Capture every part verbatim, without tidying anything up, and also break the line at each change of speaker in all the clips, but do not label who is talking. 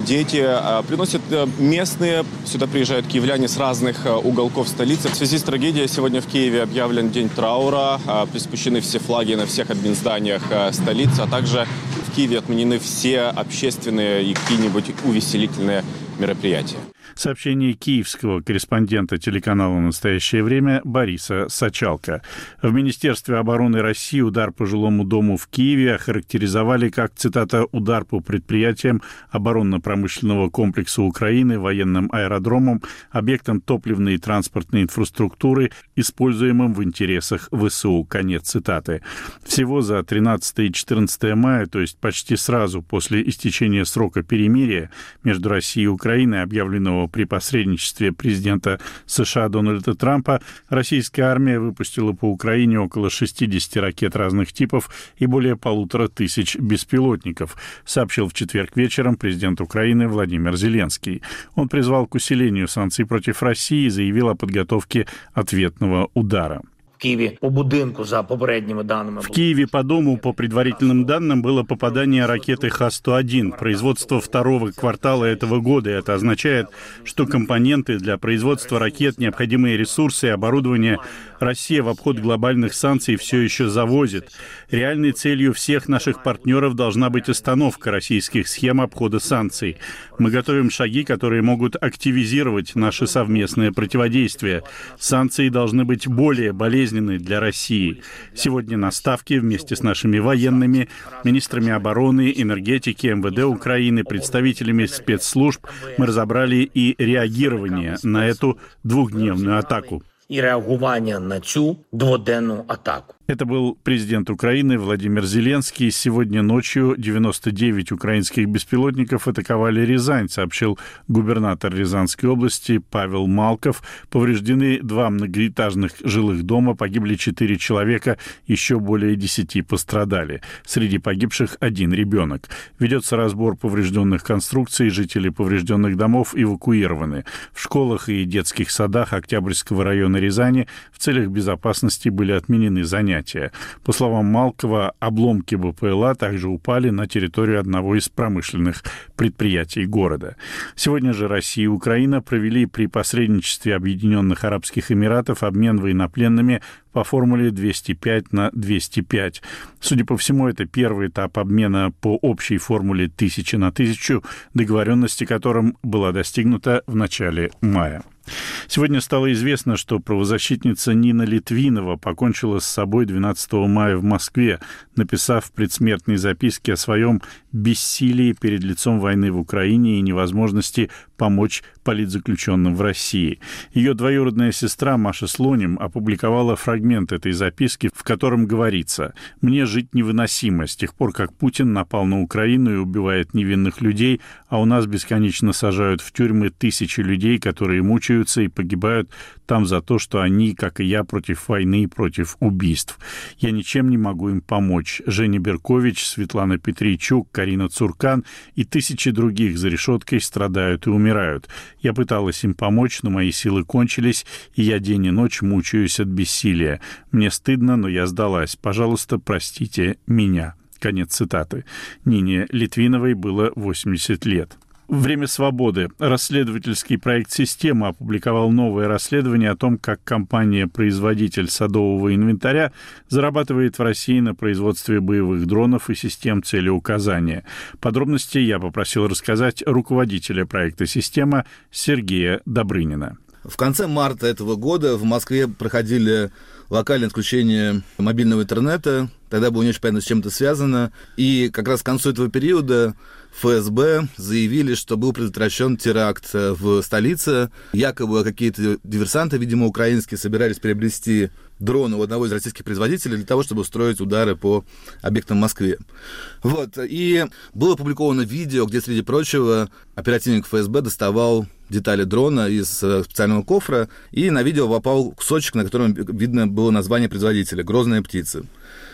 Дети приносят местные, сюда приезжают киевляне с разных уголков столицы. В связи с трагедией сегодня в Киеве объявлен день траура, приспущены все флаги на всех админзданиях столицы, а также в Киеве отменены все общественные и какие-нибудь увеселительные мероприятия.
Сообщение киевского корреспондента телеканала «Настоящее время» Бориса Сачалко. В Министерстве обороны России удар по жилому дому в Киеве охарактеризовали как, цитата, «удар по предприятиям оборонно-промышленного комплекса Украины, военным аэродромам, объектам топливной и транспортной инфраструктуры, используемым в интересах ВСУ». Конец цитаты. Всего за тринадцатое и четырнадцатое мая, то есть почти сразу после истечения срока перемирия между Россией и Украиной, объявленного при посредничестве президента США Дональда Трампа, российская армия выпустила по Украине около шестьдесят ракет разных типов и более полутора тысяч беспилотников, сообщил в четверг вечером президент Украины Владимир Зеленский. Он призвал к усилению санкций против России и заявил о подготовке ответного удара.
В Киеве по будинку, за попередними данными.
В Киеве по дому, по предварительным данным, было попадание ракеты Х сто один, производство второго квартала этого года. Это означает, что компоненты для производства ракет, необходимые ресурсы и оборудование Россия в обход глобальных санкций все еще завозит. Реальной целью всех наших партнеров должна быть остановка российских схем обхода санкций. Мы готовим шаги, которые могут активизировать наше совместное противодействие. Санкции должны быть более болезненными для России. Сегодня на Ставке вместе с нашими военными, министрами обороны, энергетики, эм вэ дэ Украины, представителями спецслужб мы разобрали и реагирование на эту двухдневную атаку.
И реагирование на цю дводенную атаку.
Это был президент Украины Владимир Зеленский. Сегодня ночью девяносто девять украинских беспилотников атаковали Рязань, сообщил губернатор Рязанской области Павел Малков. Повреждены два многоэтажных жилых дома, погибли четыре человека, еще более десяти пострадали. Среди погибших один ребенок. Ведется разбор поврежденных конструкций, жители поврежденных домов эвакуированы. В школах и детских садах Октябрьского района Рязани в целях безопасности были отменены занятия. По словам Малкова, обломки бэ пэ эл а также упали на территорию одного из промышленных предприятий города. Сегодня же Россия и Украина провели при посредничестве Объединенных Арабских Эмиратов обмен военнопленными по формуле двести пять на двести пять. Судя по всему, это первый этап обмена по общей формуле тысяча на тысячу, договоренность о котором была достигнута в начале мая. Сегодня стало известно, что правозащитница Нина Литвинова покончила с собой двенадцатого мая в Москве, написав в предсмертной записке о своем бессилии перед лицом войны в Украине и невозможности помочь политзаключенным в России. Ее двоюродная сестра Маша Слоним опубликовала фрагмент этой записки, в котором говорится: «Мне жить невыносимо с тех пор, как Путин напал на Украину и убивает невинных людей, а у нас бесконечно сажают в тюрьмы тысячи людей, которые мучаются и погибают там за то, что они, как и я, против войны и против убийств. Я ничем не могу им помочь. Женя Беркович, Светлана Петрийчук, Карина Цуркан и тысячи других за решеткой страдают и умирают. Я пыталась им помочь, но мои силы кончились, и я день и ночь мучаюсь от бессилия. Мне стыдно, но я сдалась. Пожалуйста, простите меня». Конец цитаты. Нине Литвиновой было восемьдесят лет. «Время свободы». Расследовательский проект «Система» опубликовал новое расследование о том, как компания-производитель садового инвентаря зарабатывает в России на производстве боевых дронов и систем целеуказания. Подробности я попросил рассказать руководителя проекта «Система» Сергея Добрынина.
В конце марта этого года в Москве проходили локальное отключение мобильного интернета. Тогда было не очень понятно, с чем это связано. И как раз к концу этого периода эф эс бэ заявили, что был предотвращен теракт в столице. Якобы какие-то диверсанты, видимо, украинские, собирались приобрести дроны у одного из российских производителей для того, чтобы устроить удары по объектам в Москве. Вот. И было опубликовано видео, где, среди прочего, оперативник эф эс бэ доставал детали дрона из специального кофра, и на видео попал кусочек, на котором видно было название производителя — «Грозная птица».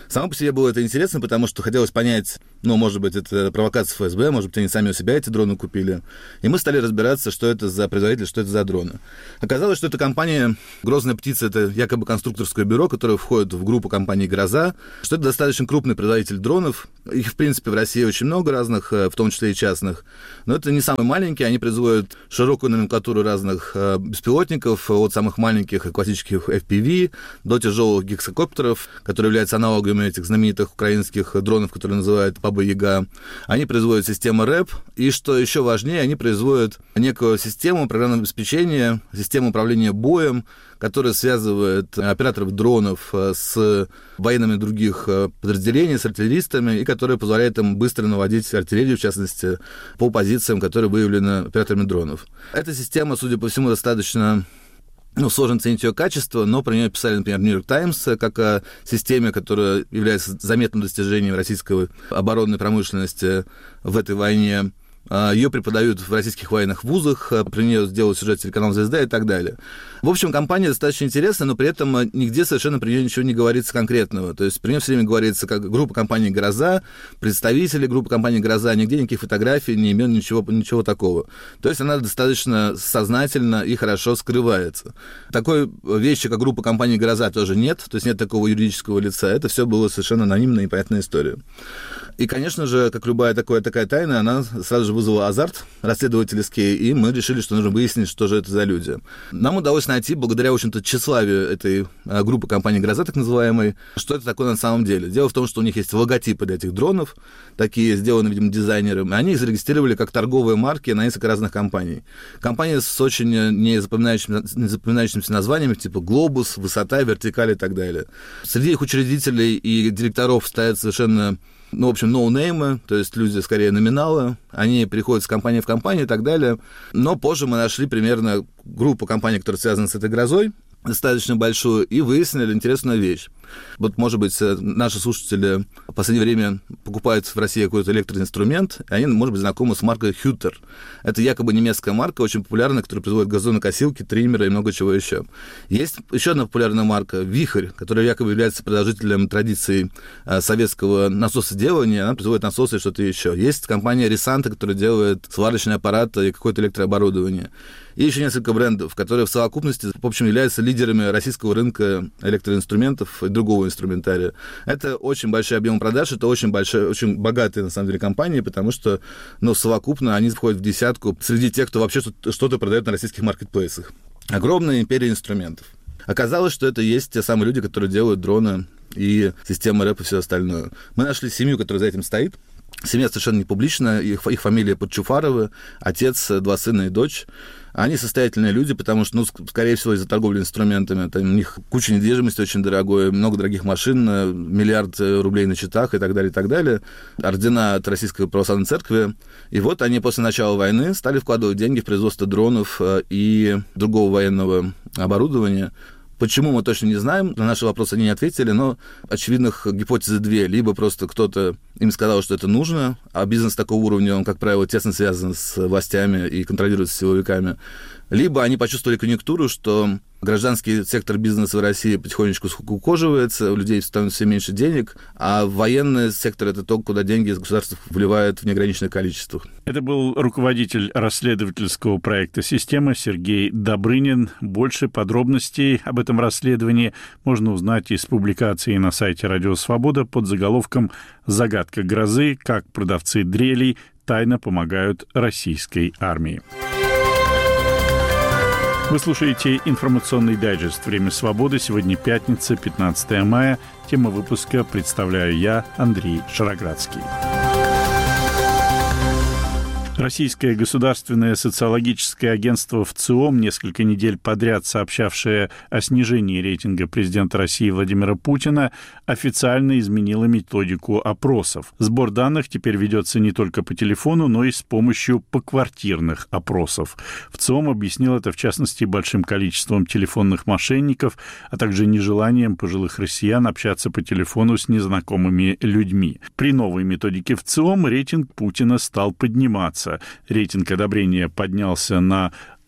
Само по себе было это интересно, потому что хотелось понять, ну, может быть, это провокация эф эс бэ, может быть, они сами у себя эти дроны купили. И мы стали разбираться, что это за производитель, что это за дроны. Оказалось, что эта компания «Грозная птица» — это якобы конструкторское бюро, которое входит в группу компании «Гроза», что это достаточно крупный производитель дронов. Их, в принципе, в России очень много разных, в том числе и частных. Но это не самые маленькие, они производят широкую номенклатуру разных беспилотников, от самых маленьких и классических эф пи ви до тяжелых гексакоптеров, которые являются аналогами этих знаменитых украинских дронов, которые называют Баба-Яга. Они производят систему рэп, и, что еще важнее, они производят некую систему программного обеспечения, систему управления боем, которая связывает операторов дронов с военными других подразделений, с артиллеристами, и которая позволяет им быстро наводить артиллерию, в частности, по позициям, которые выявлены операторами дронов. Эта система, судя по всему, достаточно... Ну, сложно оценить ее качество, но про нее писали, например, New York Times, как о системе, которая является заметным достижением российской оборонной промышленности в этой войне. Ее преподают в российских военных вузах, про нее сделают сюжет телеканал «Звезда» и так далее. В общем, компания достаточно интересная, но при этом нигде совершенно про нее ничего не говорится конкретного. То есть про нее все время говорится как группа компании «Гроза», представители группы компании «Гроза», нигде никаких фотографий, ни имен, ничего, ничего такого. То есть она достаточно сознательно и хорошо скрывается. Такой вещи, как группа компании «Гроза», тоже нет, то есть нет такого юридического лица. Это все было совершенно анонимная и понятная история. И, конечно же, как любая такая, такая тайна, она сразу же вызвала азарт расследовательский, и мы решили, что нужно выяснить, что же это за люди. Нам удалось найти, благодаря, в общем-то, тщеславию этой группы компании «Гроза», так называемой, что это такое на самом деле. Дело в том, что у них есть логотипы для этих дронов, такие сделаны, видимо, дизайнером, и они их зарегистрировали как торговые марки на несколько разных компаний. Компании с очень не запоминающимися, не запоминающимися названиями, типа «Глобус», «Высота», «Вертикаль» и так далее. Среди их учредителей и директоров стоят совершенно... Ну, в общем, ноунеймы, то есть люди, скорее, номиналы, они переходят с компании в компанию и так далее. Но позже мы нашли примерно группу компаний, которые связаны с этой «Грозой», достаточно большую, и выяснили интересную вещь. Вот, может быть, наши слушатели в последнее время покупают в России какой-то электроинструмент, и они, может быть, знакомы с маркой Hütter. Это якобы немецкая марка, очень популярная, которая производит газонокосилки, триммеры и много чего еще. Есть еще одна популярная марка Вихрь, которая якобы является продолжителем традиций советского насосоделания, она производит насосы и что-то еще. Есть компания Risanta, которая делает сварочные аппараты и какое-то электрооборудование. И еще несколько брендов, которые в совокупности, в общем, являются лидерами российского рынка электроинструментов и другого инструментария. Это очень большой объем продаж, это очень большая, очень богатые, на самом деле, компании, потому что, ну, совокупно они входят в десятку среди тех, кто вообще что-то продает на российских маркетплейсах. Огромная империя инструментов. Оказалось, что это есть те самые люди, которые делают дроны и системы рэп и все остальное. Мы нашли семью, которая за этим стоит. Семья совершенно не публичная, их, их фамилия Подчуфаровы, отец, два сына и дочь. Они состоятельные люди, потому что, ну, скорее всего, из-за торговли инструментами, там у них куча недвижимости очень дорогой, много дорогих машин, миллиард рублей на счетах и так далее, и так далее. Ордена от Российской Православной Церкви. И вот они после начала войны стали вкладывать деньги в производство дронов и другого военного оборудования. Почему, мы точно не знаем, на наши вопросы они не ответили, но очевидных гипотезы две. Либо просто кто-то им сказал, что это нужно, а бизнес такого уровня, он, как правило, тесно связан с властями и контролируется силовиками. Либо они почувствовали конъюнктуру, что гражданский сектор бизнеса в России потихонечку скукоживается, у людей становится все меньше денег, а военный сектор — это то, куда деньги из государства вливают в неограниченных количествах.
Это был руководитель расследовательского проекта «Система» Сергей Добрынин. Больше подробностей об этом расследовании можно узнать из публикации на сайте «Радио Свобода» под заголовком «Загадка грозы. Как продавцы дрелей тайно помогают российской армии». Вы слушаете информационный дайджест «Время свободы». Сегодня пятница, пятнадцатое мая. Тема выпуска представляю я, Андрей Шароградский. Российское государственное социологическое агентство ВЦИОМ, несколько недель подряд сообщавшее о снижении рейтинга президента России Владимира Путина, официально изменило методику опросов. Сбор данных теперь ведется не только по телефону, но и с помощью поквартирных опросов. ВЦИОМ объяснил это, в частности, большим количеством телефонных мошенников, а также нежеланием пожилых россиян общаться по телефону с незнакомыми людьми. При новой методике ВЦИОМ рейтинг Путина стал подниматься. Рейтинг одобрения поднялся на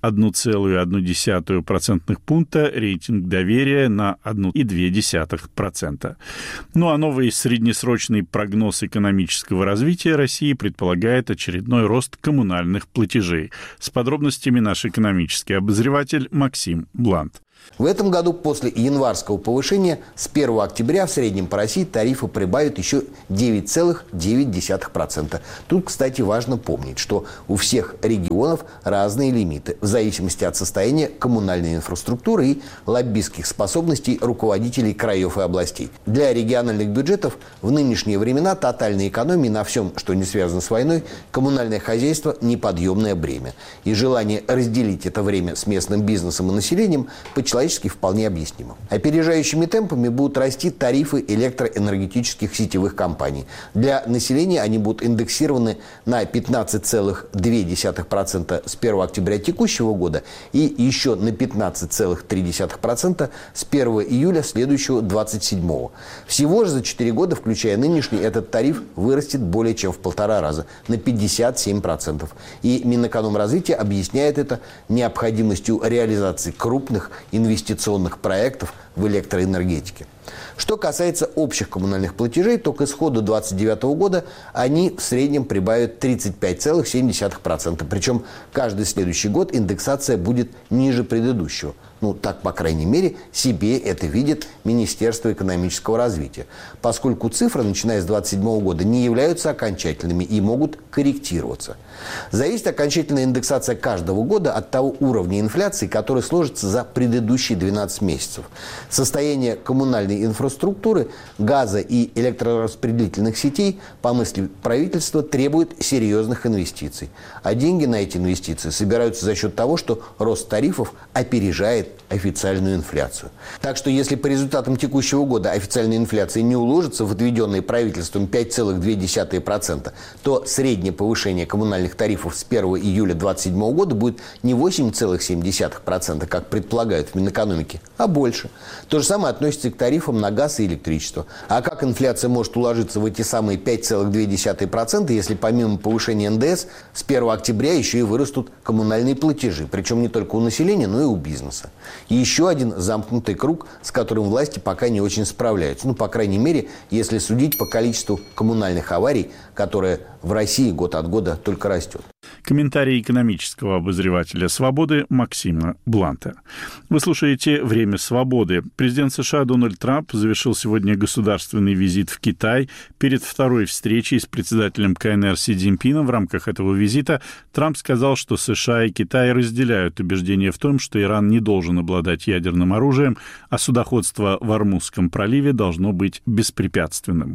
одна целая одна десятая процентных пункта, рейтинг доверия на одна целая две десятых процента. Ну а новый среднесрочный прогноз экономического развития России предполагает очередной рост коммунальных платежей. С подробностями наш экономический обозреватель Максим Блант.
В этом году после январского повышения с первого октября в среднем по России тарифы прибавят еще девять целых девять десятых процента. Тут, кстати, важно помнить, что у всех регионов разные лимиты в зависимости от состояния коммунальной инфраструктуры и лоббистских способностей руководителей краев и областей. Для региональных бюджетов в нынешние времена тотальной экономии на всем, что не связано с войной, коммунальное хозяйство – неподъемное бремя. И желание разделить это время с местным бизнесом и населением по человечески вполне объяснимо. Опережающими темпами будут расти тарифы электроэнергетических сетевых компаний. Для населения они будут индексированы на пятнадцать целых две десятых процента с первого октября текущего года и еще на пятнадцать целых три десятых процента с первого июля следующего двадцать седьмого. Всего же за четыре года, включая нынешний, этот тариф вырастет более чем в полтора раза, на пятьдесят семь процентов. И Минэкономразвития объясняет это необходимостью реализации крупных инвестиционных проектов в электроэнергетике. Что касается общих коммунальных платежей, то к исходу две тысячи двадцать девятого года они в среднем прибавят тридцать пять целых семь десятых процента. Причем каждый следующий год индексация будет ниже предыдущего. Ну, так, по крайней мере, себе это видит Министерство экономического развития. Поскольку цифры, начиная с две тысячи двадцать седьмого года, не являются окончательными и могут корректироваться. Зависит окончательная индексация каждого года от того уровня инфляции, который сложится за предыдущие двенадцать месяцев. Состояние коммунальной инфраструктуры, газа и электрораспределительных сетей, по мысли правительства, требует серьезных инвестиций. А деньги на эти инвестиции собираются за счет того, что рост тарифов опережает официальную инфляцию. Так что если по результатам текущего года официальная инфляция не уложится в отведенные правительством пять целых две десятых процента, то среднее повышение коммунальных тарифов с первого июля две тысячи двадцать седьмого года будет не восемь целых семь десятых процента, как предполагают в Минэкономике, а больше. То же самое относится и к тарифам на газ и электричество. А как инфляция может уложиться в эти самые пять целых две десятых процента, если помимо повышения эн дэ эс с первого октября еще и вырастут коммунальные платежи, причем не только у населения, но и у бизнеса. И еще один замкнутый круг, с которым власти пока не очень справляются. Ну, по крайней мере, если судить по количеству коммунальных аварий, которое в России год от года только растет.
Комментарий экономического обозревателя «Свободы» Максима Бланта. Вы слушаете «Время свободы». Президент США Дональд Трамп завершил сегодня государственный визит в Китай. Перед второй встречей с председателем ка эн эр Си Цзиньпином в рамках этого визита Трамп сказал, что США и Китай разделяют убеждение в том, что Иран не должен обладать ядерным оружием, а судоходство в Ормузском проливе должно быть беспрепятственным.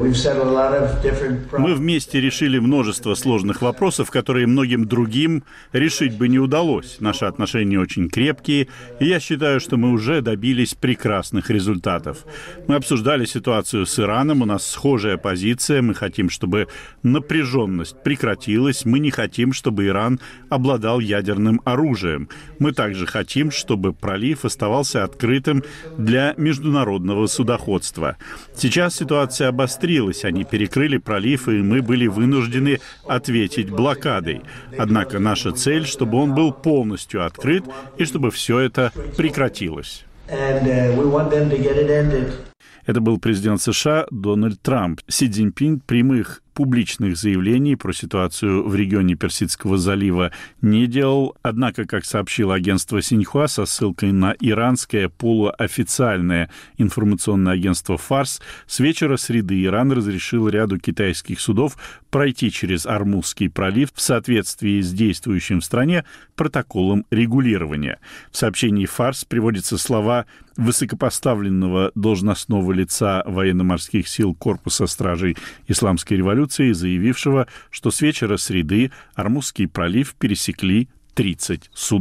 Мы вместе решили множество сложных вопросов, которые многим другим решить бы не удалось. Наши отношения очень крепкие, и я считаю, что мы уже добились прекрасных результатов. Мы обсуждали ситуацию с Ираном, у нас схожая позиция, мы хотим, чтобы напряженность прекратилась, мы не хотим, чтобы Иран обладал ядерным оружием. Мы также хотим, чтобы пролив оставался открытым для международного судоходства. Сейчас ситуация обострилась. Они перекрыли пролив, и мы были вынуждены ответить блокадой. Однако наша цель, чтобы он был полностью открыт и чтобы все это прекратилось. Это был президент США Дональд Трамп. Си Цзиньпин прямых публичных заявлений про ситуацию в регионе Персидского залива не делал. Однако, как сообщило агентство Синьхуа со ссылкой на иранское полуофициальное информационное агентство «Фарс», с вечера среды Иран разрешил ряду китайских судов пройти через Ормузский пролив в соответствии с действующим в стране протоколом регулирования. В сообщении «Фарс» приводятся слова высокопоставленного должностного лица военно-морских сил Корпуса стражей Исламской революции, заявившего, что с вечера среды Ормузский пролив пересекли тридцать судов.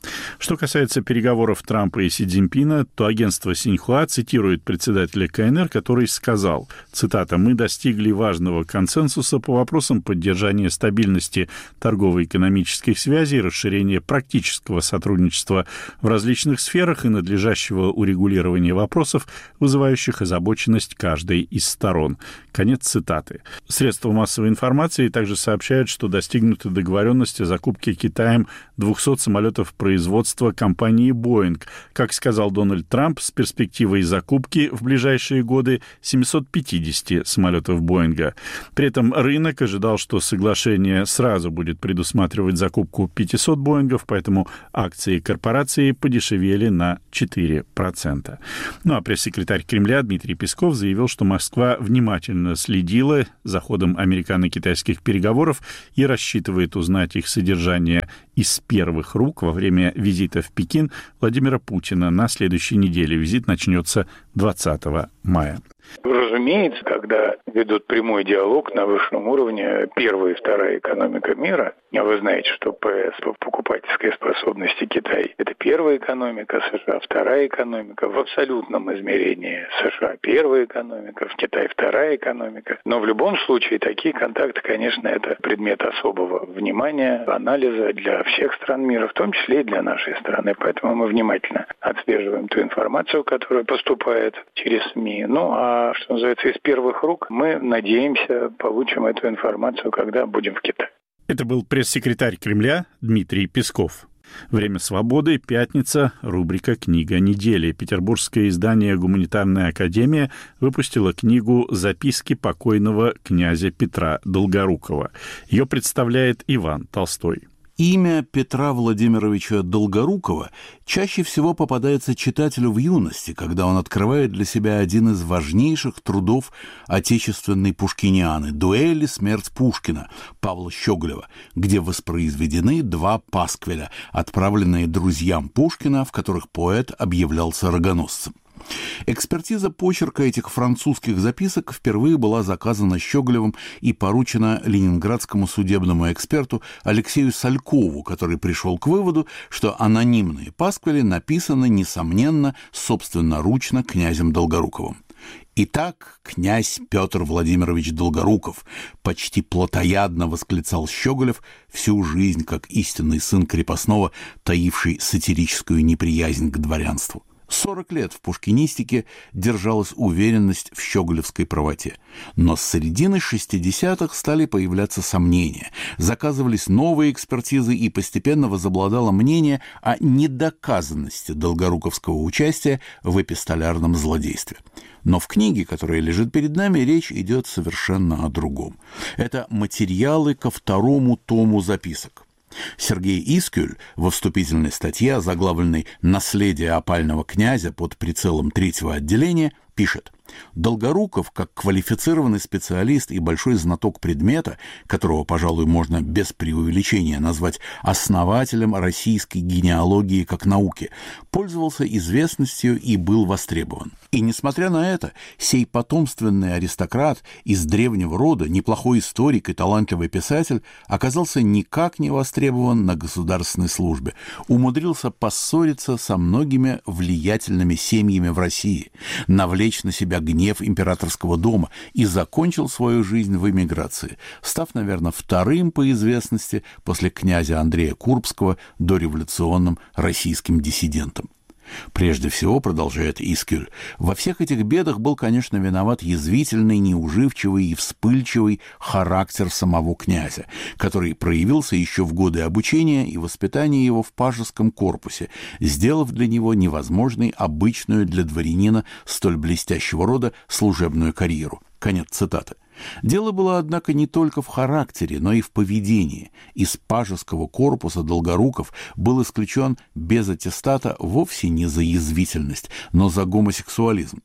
Что касается переговоров Трампа и Си Цзиньпина, то агентство Синьхуа цитирует председателя ка эн эр, который сказал, цитата, «Мы достигли важного консенсуса по вопросам поддержания стабильности торгово-экономических связей, расширения практического сотрудничества в различных сферах и надлежащего урегулирования вопросов, вызывающих озабоченность каждой из сторон». Конец цитаты. Средства массовой информации также сообщают, что достигнуты договоренности о закупке Китаем двухсот самолетов производства компании Boeing. Как сказал Дональд Трамп, с перспективой закупки в ближайшие годы семисот пятидесяти самолетов Боинга. При этом рынок ожидал, что соглашение сразу будет предусматривать закупку пятисот Боингов, поэтому акции корпорации подешевели на четыре процента. Ну а пресс-секретарь Кремля Дмитрий Песков заявил, что Москва внимательно следила за ходом американо-китайских переговоров и рассчитывает узнать их содержание из первых рук во время визита в Пекин Владимира Путина на следующей неделе. Визит начнется двадцатого мая.
Разумеется, когда ведут прямой диалог на высшем уровне первая и вторая экономика мира, а вы знаете, что ПС по покупательской способности Китай – это первая экономика США, вторая экономика в абсолютном измерении США – первая экономика, в Китае вторая экономика. Но в любом случае такие контакты, конечно, это предмет особого внимания, анализа для всех стран мира, в том числе и для нашей страны. Поэтому мы внимательно отслеживаем ту информацию, которая поступает через СМИ. Ну, а что называется, из первых рук мы, надеемся, получим эту информацию, когда будем в Китае.
Это был пресс-секретарь Кремля Дмитрий Песков. Время свободы, пятница, рубрика «Книга недели». Петербургское издание «Гуманитарная академия» выпустило книгу «Записки покойного князя Петра Долгорукова». Ее представляет Иван Толстой.
Имя Петра Владимировича Долгорукова чаще всего попадается читателю в юности, когда он открывает для себя один из важнейших трудов отечественной пушкинианы «Дуэль и смерть Пушкина» Павла Щеголева, где воспроизведены два пасквиля, отправленные друзьям Пушкина, в которых поэт объявлялся рогоносцем. Экспертиза почерка этих французских записок впервые была заказана Щеголевым и поручена ленинградскому судебному эксперту Алексею Салькову, который пришел к выводу, что анонимные пасквили написаны, несомненно, собственноручно князем Долгоруковым. «Итак, князь Петр Владимирович Долгоруков», почти плотоядно восклицал Щеголев, всю жизнь, как истинный сын крепостного, таивший сатирическую неприязнь к дворянству. Сорок лет в пушкинистике держалась уверенность в щеголевской правоте. Но с середины шестидесятых стали появляться сомнения, заказывались новые экспертизы, и постепенно возобладало мнение о недоказанности долгоруковского участия в эпистолярном злодействе. Но в книге, которая лежит перед нами, речь идет совершенно о другом. Это материалы ко второму тому записок. Сергей Искюль во вступительной статье, озаглавленной «Наследие опального князя» под прицелом третьего отделения, пишет: Долгоруков, как квалифицированный специалист и большой знаток предмета, которого, пожалуй, можно без преувеличения назвать основателем российской генеалогии как науки, пользовался известностью и был востребован. И, несмотря на это, сей потомственный аристократ из древнего рода, неплохой историк и талантливый писатель, оказался никак не востребован на государственной службе, умудрился поссориться со многими влиятельными семьями в России, навлечь на себя гнев императорского дома и закончил свою жизнь в эмиграции, став, наверное, вторым по известности после князя Андрея Курбского дореволюционным российским диссидентом. Прежде всего, продолжает Искюль, во всех этих бедах был, конечно, виноват язвительный, неуживчивый и вспыльчивый характер самого князя, который проявился еще в годы обучения и воспитания его в пажеском корпусе, сделав для него невозможной обычную для дворянина столь блестящего рода служебную карьеру. Конец цитаты. Дело было, однако, не только в характере, но и в поведении. Из пажеского корпуса Долгоруков был исключен без аттестата вовсе не за язвительность, но за гомосексуализм.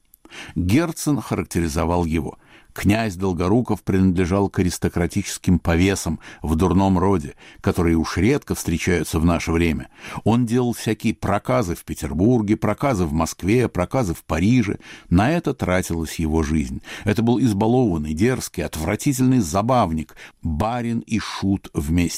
Герцен характеризовал его: князь Долгоруков принадлежал к аристократическим повесам в дурном роде, которые уж редко встречаются в наше время. Он делал всякие проказы в Петербурге, проказы в Москве, проказы в Париже. На это тратилась его жизнь. Это был избалованный, дерзкий, отвратительный забавник, барин и шут вместе.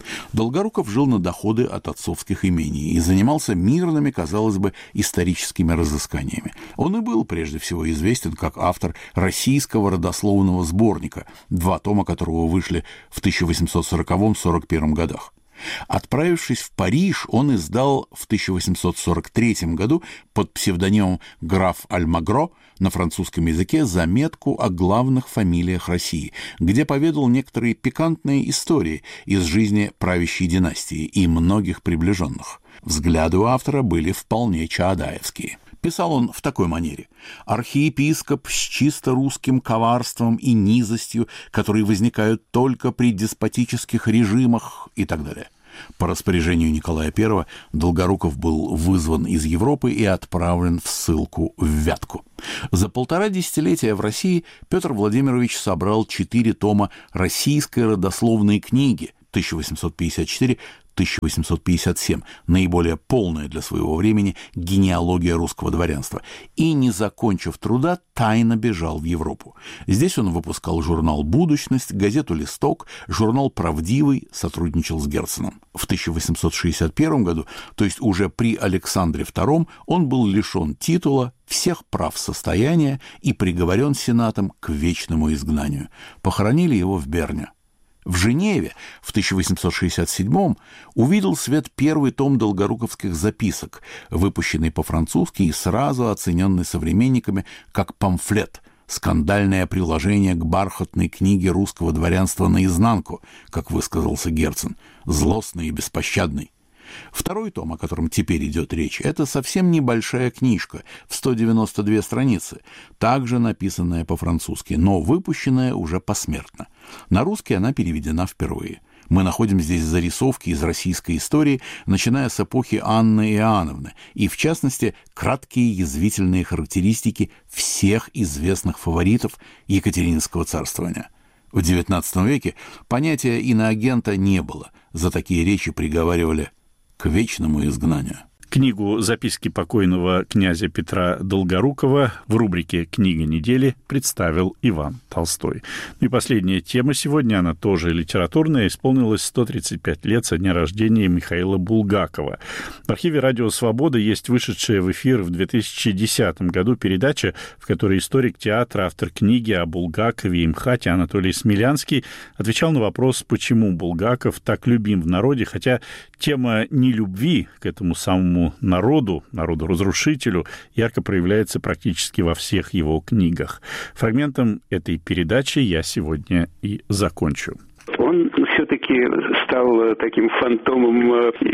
Долгоруков жил на доходы от отцовских имений и занимался мирными, казалось бы, историческими разысканиями. Он и был прежде всего известен как автор российского родословного сборника, два тома которого вышли в тысяча восемьсот сороковом — сорок первом годах. Отправившись в Париж, он издал в тысяча восемьсот сорок третьем году под псевдонимом граф Альмагро на французском языке заметку о главных фамилиях России, где поведал некоторые пикантные истории из жизни правящей династии и многих приближенных. Взгляды у автора были вполне чаадаевские. Писал он в такой манере: «Архиепископ с чисто русским коварством и низостью, которые возникают только при деспотических режимах» и так далее. По распоряжению Николая Первого Долгоруков был вызван из Европы и отправлен в ссылку в Вятку. За полтора десятилетия в России Петр Владимирович собрал четыре тома российской родословной книги тысяча восемьсот пятьдесят четыре — тысяча восемьсот пятьдесят семь, наиболее полная для своего времени генеалогия русского дворянства, и, не закончив труда, тайно бежал в Европу. Здесь он выпускал журнал «Будущность», газету «Листок», журнал «Правдивый», сотрудничал с Герценом. В тысяча восемьсот шестьдесят первом году, то есть уже при Александре Втором, он был лишен титула, всех прав состояния и приговорен Сенатом к вечному изгнанию. Похоронили его в Берне. В Женеве в тысяча восемьсот шестьдесят седьмом увидел свет первый том долгоруковских записок, выпущенный по-французски и сразу оцененный современниками как памфлет, скандальное приложение к бархатной книге русского дворянства наизнанку, как высказался Герцен, злостный и беспощадный. Второй том, о котором теперь идет речь, это совсем небольшая книжка в сто девяносто две страницы, также написанная по-французски, но выпущенная уже посмертно. На русский она переведена впервые. Мы находим здесь зарисовки из российской истории, начиная с эпохи Анны Иоанновны, и, в частности, краткие язвительные характеристики всех известных фаворитов Екатерининского царствования. В девятнадцатом веке понятия иноагента не было, за такие речи приговаривали к вечному изгнанию.
Книгу «Записки покойного князя Петра Долгорукова» в рубрике «Книга недели» представил Иван Толстой. Ну и последняя тема сегодня, она тоже литературная, исполнилось сто тридцать пять лет со дня рождения Михаила Булгакова. В архиве «Радио Свобода» есть вышедшая в эфир в две тысячи десятом году передача, в которой историк театра, автор книги о Булгакове и МХАТе Анатолий Смелянский отвечал на вопрос, почему Булгаков так любим в народе, хотя тема нелюбви к этому самому народу, народу-разрушителю, ярко проявляется практически во всех его книгах. Фрагментом этой передачи я сегодня и закончу.
Он все-таки стал таким фантомом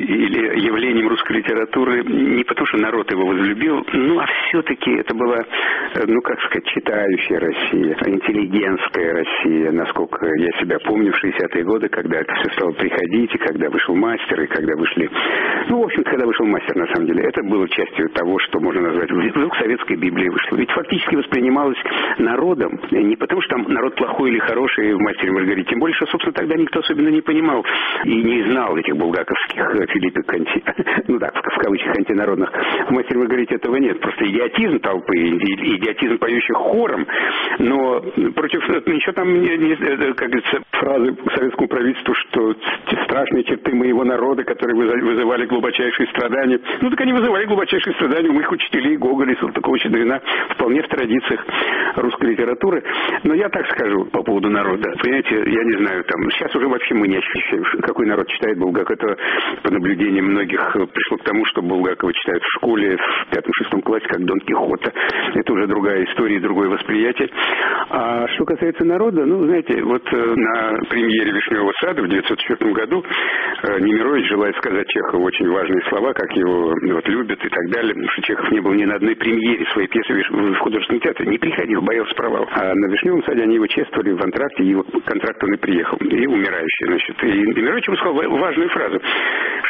или явлением русской литературы не потому, что народ его возлюбил, ну, а все-таки это была, ну, как сказать, читающая Россия, интеллигентская Россия, насколько я себя помню, в шестидесятые годы, когда это все стало приходить, и когда вышел «Мастер», и когда вышли... Ну, в общем, когда вышел «Мастер», на самом деле, это было частью того, что можно назвать... Вдруг советская Библия вышла. Ведь фактически воспринималось народом не потому, что там народ плохой или хороший в «Мастере и Маргарите», тем более, что, собственно, тогда никто особенно не понимал и не знал этих булгаковских филиппик анти... ну да, в кавычках антинародных. В «Мастере и Маргарите» этого нет. Просто идиотизм толпы, идиотизм поющих хором, но против еще там, как говорится, фразы к советскому правительству, что страшные черты моего народа, которые вызывали глубочайшие страдания. Ну так они вызывали глубочайшие страдания у моих учителей Гоголя, Салтыкова-Щедрина, вполне в традициях русской литературы. Но я так скажу по поводу народа. Понимаете, я не знаю, там сейчас уже вообще мы не ощущаем, какой народ читает Булгакова. Это по наблюдениям многих пришло к тому, что Булгакова читают в школе в пятом-шестом классе, как Дон Кихота. Это уже другая история, другое восприятие. А что касается народа, ну, знаете, вот на премьере «Вишневого сада» в девятьсот четвёртом году Немирович, желая сказать Чехову очень важные слова, как его вот, любят и так далее, потому что Чехов не был ни на одной премьере своей пьесы в художественном театре, не приходил, боялся провала. А на «Вишневом саде» они его чествовали в антракте, и его контракт он и приехал, и умирающий, значит. И Немирович ему сказал важную фразу,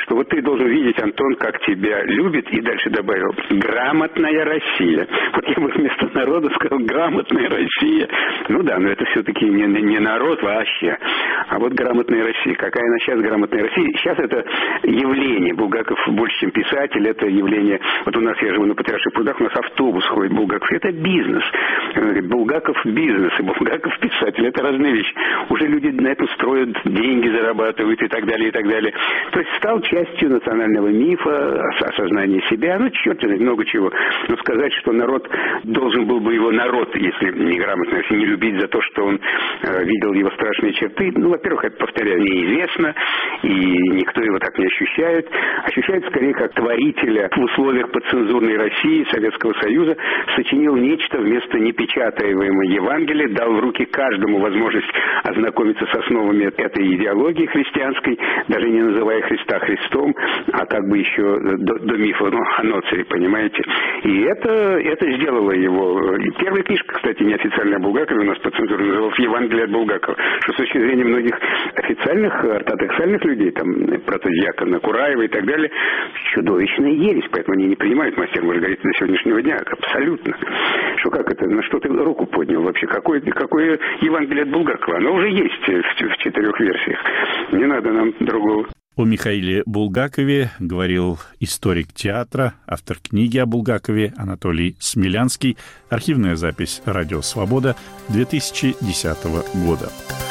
что вот ты должен видеть, Антон, как тебя любит, и дальше добавил: грамотная Россия. Вот я бы вместо народа сказал грамотная Россия. Ну да, но это все-таки не, не народ вообще, а вот грамотная Россия. Какая она сейчас грамотная Россия? Сейчас это явление. Булгаков больше, чем писатель, это явление. Вот у нас, я живу на Патриарших прудах, у нас автобус ходит Булгаков. Это бизнес. Булгаков бизнес и Булгаков писатель. Это разные вещи. Уже люди на этом строят, деньги зарабатывают и так далее, и так далее. То есть стал частью национального мифа, осознания себя. Ну, черт знает, много чего. Но сказать, что народ должен был бы его народ, если неграмотно, если не любить за то, что он э, видел его страшные черты, ну, во-первых, это, повторяю, неизвестно, и никто его так не ощущает. Ощущает скорее как творителя в условиях подцензурной России, Советского Союза, сочинил нечто вместо непечатаемого Евангелия, дал в руки каждому возможность ознакомиться с основами этой идеологии христианской, даже не называя Христа Христом, а как бы еще до, до мифа, ну, о Ноцере, понимаете. И это, это сделало его. И первая книжка, кстати, неофициальная о Булгакове у нас по цензуре называлась «Евангелие от Булгакова», что с точки зрения многих официальных, ортодоксальных людей, там, протодиакона Кураева и так далее, чудовищная ересь, поэтому они не принимают мастер Маргариту до сегодняшнего дня. Абсолютно. Что как это? На что ты руку поднял вообще? Какое, какое Евангелие от Булгакова? Оно уже есть в, в четырех версиях. Не надо нам другого.
О Михаиле Булгакове говорил историк театра, автор книги о Булгакове Анатолий Смелянский. Архивная запись «Радио Свобода» две тысячи десятого года.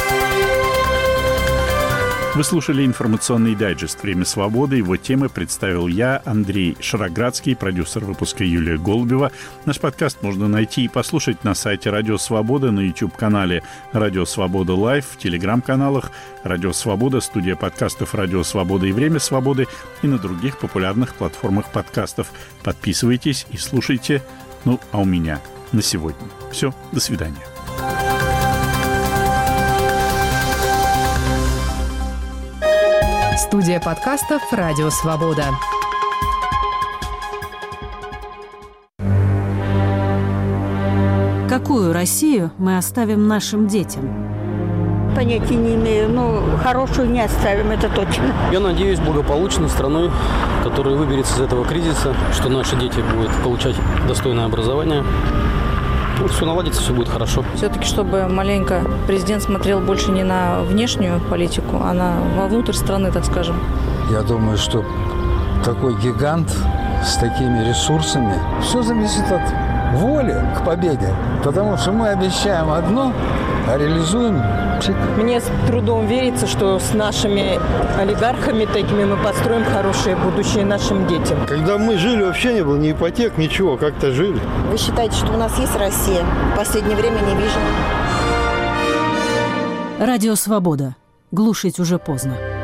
Вы слушали информационный дайджест «Время свободы». Его темы представил я, Андрей Шароградский, продюсер выпуска Юлия Голубева. Наш подкаст можно найти и послушать на сайте «Радио Свобода», на YouTube-канале «Радио Свобода Лайв», в телеграм-каналах «Радио Свобода», студия подкастов «Радио Свобода» и «Время свободы» и на других популярных платформах подкастов. Подписывайтесь и слушайте. Ну, а у меня на сегодня все. До свидания.
Студия подкастов «Радио Свобода».
Какую Россию мы оставим нашим детям?
Понятия не имею, но хорошую не оставим, это точно.
Я надеюсь, благополучной страной, которая выберется из этого кризиса, что наши дети будут получать достойное образование. Ну, все наладится, все будет хорошо.
Все-таки, чтобы маленько президент смотрел больше не на внешнюю политику, а на вовнутрь страны, так скажем.
Я думаю, что такой гигант с такими ресурсами, все зависит от воли к победе. Потому что мы обещаем одно, а реализуем чик.
Мне с трудом верится, что с нашими олигархами такими мы построим хорошее будущее нашим детям.
Когда мы жили, вообще не было ни ипотек, ничего, как-то жили.
Вы считаете, что у нас есть Россия? В последнее время не вижу.
Радио Свобода. Глушить уже поздно.